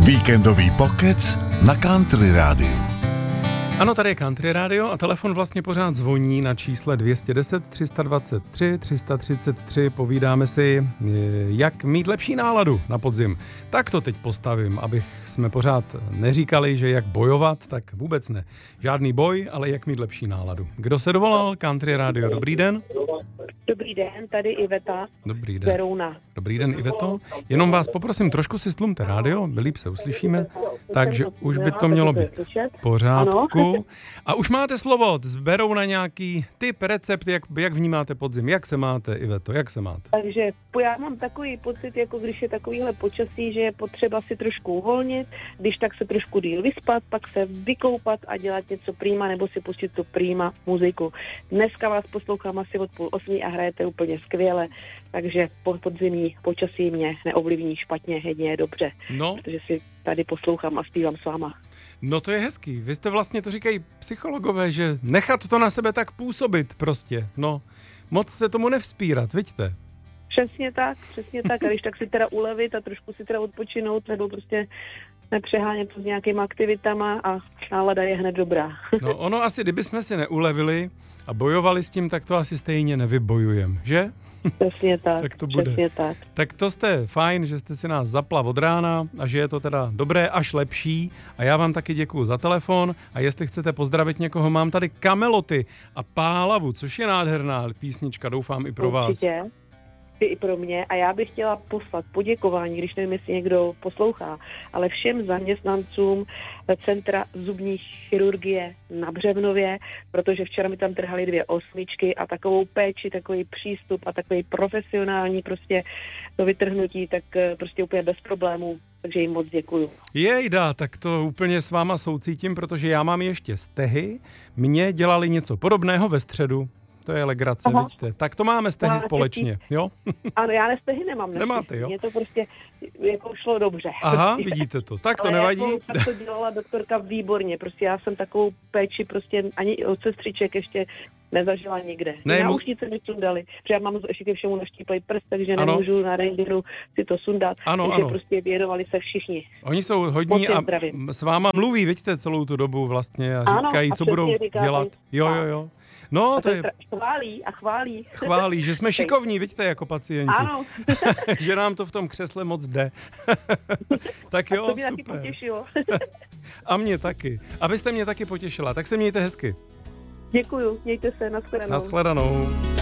Víkendový pokec na Country Rádiu. Ano, tady je Country Radio a telefon vlastně pořád zvoní na čísle 210 323 333. Povídáme si, jak mít lepší náladu na podzim. Tak to teď postavím, abych jsme pořád neříkali, že jak bojovat, tak vůbec ne. Žádný boj, ale jak mít lepší náladu. Kdo se dovolal? Country Radio, dobrý den. Dobrý den, tady Iveta. Dobrý den. Berouna. Dobrý den, Iveto. Jenom vás poprosím, trošku si stlumte rádio, líp se uslyšíme, takže už by to mělo být v pořádku. A už máte slovo, zberou na nějaký tip, recept, jak vnímáte podzim. Jak se máte, Iveto, jak se máte? Takže já mám takový pocit, jako když je takovýhle počasí, že je potřeba si trošku uvolnit, když tak se trošku díl vyspat, pak se vykoupat a dělat něco prýma, nebo si pustit tu prýma muziku. Dneska vás poslouchám asi od 7:30 a hrajete úplně skvěle, takže podzimní počasí mě neovlivní špatně, jedině dobře, protože si tady poslouchám a zpívám s váma. No to je hezký. Vy jste vlastně, to říkají psychologové, že nechat to na sebe tak působit prostě. No, moc se tomu nevzpírat, vidíte? Přesně tak. A když tak si teda ulevit a trošku si teda odpočinout, nebo prostě nepřehánět to s nějakýma aktivitama a nálada je hned dobrá. No ono asi, kdybychom si neulevili a bojovali s tím, tak to asi stejně nevybojujeme, že? Přesně tak. Tak to bude. Přesně tak. Tak to jste fajn, že jste si nás zapla od rána a že je to teda dobré až lepší. A já vám taky děkuju za telefon a jestli chcete pozdravit někoho, mám tady Kameloty a Pálavu, což je nádherná písnička, doufám i pro vás. Určitě. I pro mě a já bych chtěla poslat poděkování, když nevím, jestli někdo poslouchá, ale všem zaměstnancům Centra zubní chirurgie na Břevnově, protože včera mi tam trhali 2 osmičky a takovou péči, takový přístup a takový profesionální prostě to vytrhnutí, tak prostě úplně bez problémů, takže jim moc děkuju. Jejda, tak to úplně s váma soucítím, protože já mám ještě stehy, mě dělali něco podobného ve středu. To je legrace, vidíte. Tak to máme stehy společně, jo? Ano, já stehy nemám. Nemáte, jo? Mně to prostě jako šlo dobře. Aha, vidíte to. Tak to ale nevadí. Tak to dělala doktorka výborně. Prostě já jsem takovou péči prostě ani od sestřiček ještě nezažila nikde. Náušnice mi sundali, protože já mám ještě ke všemu naštípají prst, takže nemůžu na rentgenu si to sundat. Takže prostě věnovali se všichni. Oni jsou hodní a s váma mluví, vidíte, celou tu dobu vlastně a říkají, co budou dělat. Jo. No, to je... Chválí. Chválí, že jsme šikovní, vidíte, jako pacienti. Ano. Že nám to v tom křesle moc jde. Tak jo, to mě super. Taky potěšilo. A mě taky. A vy jste mě taky potěšila, tak se mějte hezky. Děkuju, mějte se, nashledanou. Nashledanou.